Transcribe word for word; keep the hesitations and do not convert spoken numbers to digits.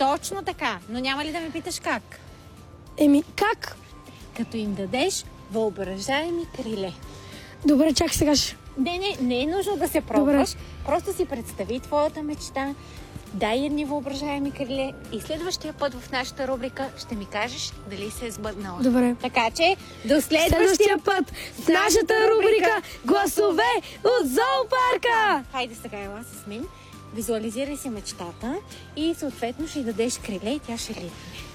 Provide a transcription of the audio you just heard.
Точно така, но няма ли да ме питаш как? Еми, как? Като им дадеш въображаеми криле. Добре, чак сега ще... Не, не, не е нужно да се пробваш. Добре. Просто си представи твоята мечта, дай едни въображаеми криле и следващия път в нашата рубрика ще ми кажеш дали се е сбъднала. Добре. Така че, до следващия, следващия път в нашата рубрика Гласове от зоопарка! Хайде сега ела с мен, визуализирай си мечтата и съответно ще й дадеш криле и тя ще летне.